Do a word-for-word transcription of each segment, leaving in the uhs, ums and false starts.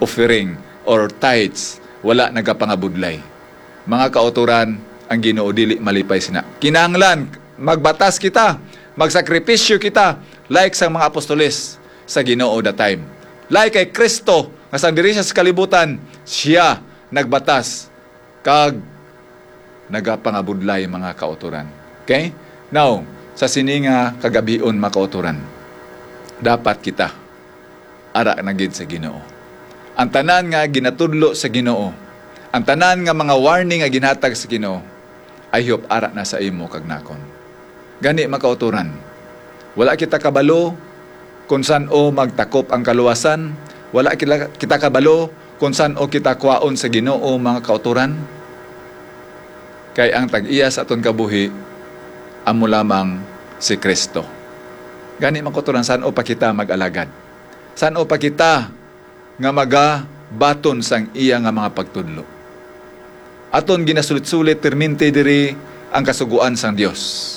offering or tithes, wala nagapangabudlay. Mga kauturan, ang Ginoo dili malipay sina. Kinahanglan magbatas kita, magsakripisyo kita, like sa mga apostoles sa Ginoo that time. Like kay Kristo, nga sang diri siya sa kalibutan, siya nagbatas kag nagapangabudlay mga kauturan. Okay? Now, sa sininga kagabion mga kauturan, dapat kita ara na gid sa Ginoo. Ang tanan nga ginatudlo sa Ginoo, ang tanan nga mga warning nga ginhatag sa Ginoo, I hope ara na sa imo kag nakon. Gani mga kauturan, wala kita kabalo kung saan o magtakop ang kaluwasan, wala kita, kita kabalo kung saan o kita kuwaon sa Ginoo mga kauturan. Kay ang tag-iya sa aton kabuhi, amo lamang si Kristo. Gani mga kauturan, saan o pa kita mag-alagad? Saan o pa kita nga maga baton sang iya nga mga pagtudlo? Aton ginasulit-sulit perminti diri ang kasuguan sang Dios.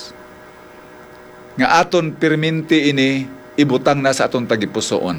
Nga aton perminti ini ibutang na sa aton tagipusoon.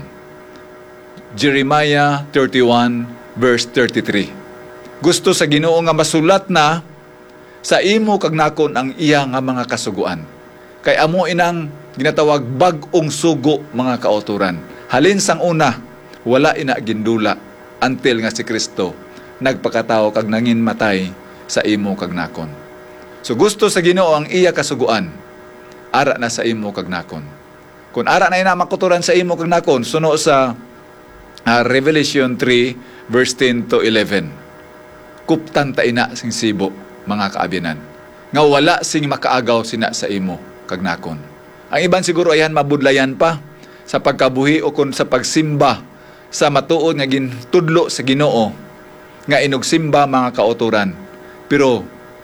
Jeremiah thirty-one verse thirty-three. Gusto sa Ginoo nga masulat na sa imo kag nakon ang iya nga mga kasuguan. Kay amo inang ginatawag bag-ong sugo mga kauturan. Halin sang una, wala ina gindula until nga si Kristo nagpakatao kag nangin matay sa imo kag nakon. So gusto sa Ginoo ang iya kasuguan, ara na sa imo kag nakon. Kung ara na ina makuturan sa imo kag nakon, suno sa uh, Revelation three verse ten to eleven. Kuptan ta ina sing sibo mga kaabinan, nga wala sing makaagaw sina sa imo kag nakon. Ang iban siguro ayan mabudlayan pa sa pagkabuhi o kung sa pagsimba sa matuod nga gintudlo sa Ginoo nga inugsimba mga kauturan. Pero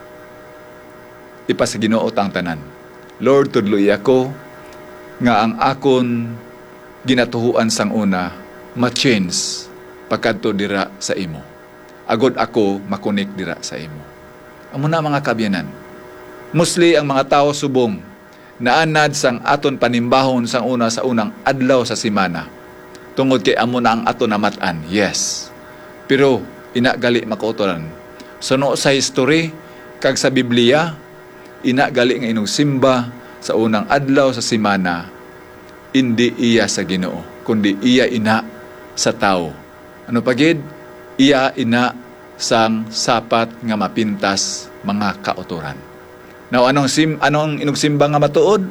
ipa sa Ginoo tang tanan. Lord, tudloy ako nga ang akon ginatuhuan sang una ma-change pagkadto dira sa imo. Agod ako makunik dira sa imo. Amo na mga kabyanan. Mostly ang mga tao subong naanad sang aton panimbahon sang una sa unang adlaw sa semana. Tungod kay amo na ang aton namatan. Yes. Pero ina gali makauturan. Suno sa history kag sa Biblia, ina gali nga inog simba sa unang adlaw sa semana, hindi iya sa Ginoo, kundi iya ina sa tao. Ano pagid? Iya ina sang sapat nga mapintas mga kauturan. Now anong sim anong inugsimba nga matuod?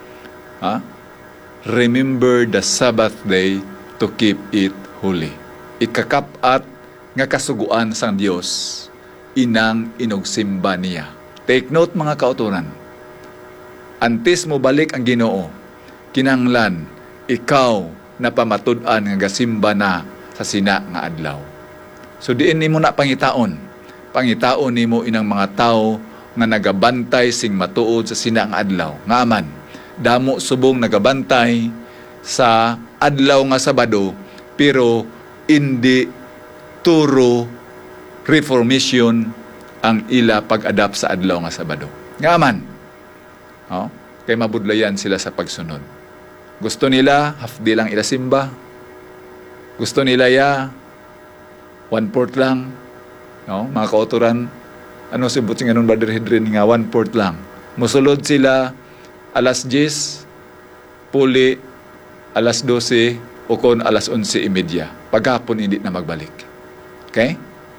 Ha? Remember the Sabbath day to keep it holy. Ikakapat nga kasuguan sang Dios inang inugsimba niya. Take note mga kauturan. Antes mo balik ang Ginoo, kinahanglan ikaw na pamatud-an nga gasimba na sa sina nga adlaw. So diin nimo na pangitaon. Pangitaon nimo inang mga tao nga nagabantay sing matuod sa sina nga adlaw. Nga aman, damo subong nagabantay sa adlaw nga Sabado, pero hindi turo reformation ang ila pag-adapt sa adlaw nga Sabado. Nga man, oh, kay mabudlayan sila sa pagsunod. Gusto nila, half day lang ila simba. Gusto nila ya, one-fourth lang. No? Mga kauturan, ano si Butsing anong Brother Hedrin nga, one-fourth lang. Musulod sila alas diyes, puli, alas dose, o kon alas onse imedya. Paghapon hindi na magbalik. Okay?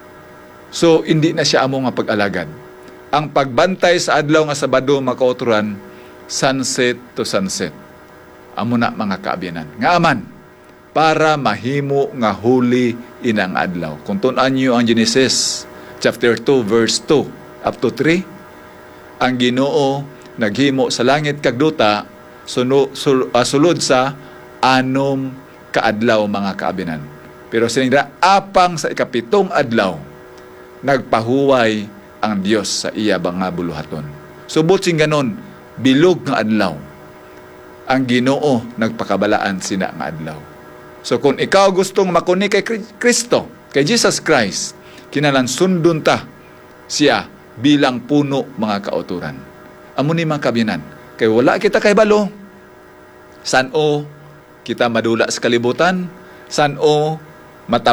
So, hindi na siya amo nga pag-alagad. Ang pagbantay sa adlaw nga Sabado, mga kauturan, sunset to sunset. Amo na mga kaabyanan. Nga aman, para mahimo nga huli inang adlaw. Kung tunan nyo ang Genesis chapter two, verse two up to three, ang Ginoo naghimo sa langit kag duta suno, sul, uh, sulod sa anom kaadlaw mga kaabyanan. Pero sinindra, apang sa ikapitong adlaw, nagpahuway ang Dios sa iya nga buluhaton. Subot sing ganon, bilog nga adlaw, ang Ginoo nagpakabalaan sina nga adlaw. So kung ikaw gustong makuni kay Kristo, kay Jesus Christ, kinalan sundon ta siya bilang puno mga kauturan. Amo ni mga kabyanan, kay wala kita kay balo, san o kita madula sa kalibutan, san o